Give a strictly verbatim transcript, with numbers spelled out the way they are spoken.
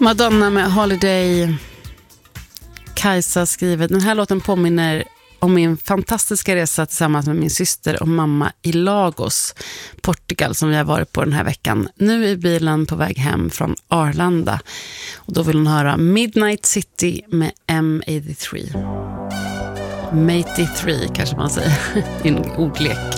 Madonna med Holiday. Kajsa skriver, den här låten påminner om min fantastiska resa tillsammans med min syster och mamma i Lagos, Portugal, som vi har varit på den här veckan. Nu är bilen på väg hem från Arlanda. Och då vill hon höra Midnight City med M åttiotre. M åttiotre kanske man säger i en ordlek.